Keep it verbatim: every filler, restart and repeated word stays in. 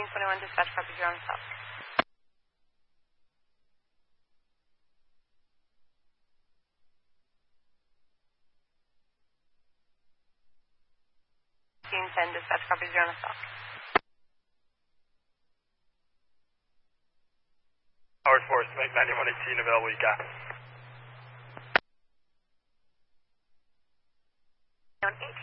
twenty-one dispatch, copy, you're on the south. fifteen ten dispatch, copy, you're on the south. Howard Force, make ninety-one eighteen available, you got it.